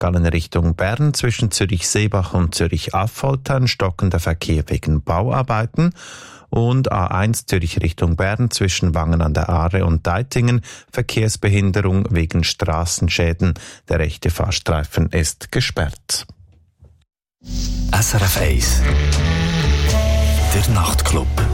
Gallen Richtung Bern zwischen Zürich-Seebach und Zürich-Affoltern stockender Verkehr wegen Bauarbeiten. Und A1 Zürich Richtung Bern zwischen Wangen an der Aare und Deitingen Verkehrsbehinderung wegen Strassenschäden. Der rechte Fahrstreifen ist gesperrt. SRF 1 Der Nachtclub.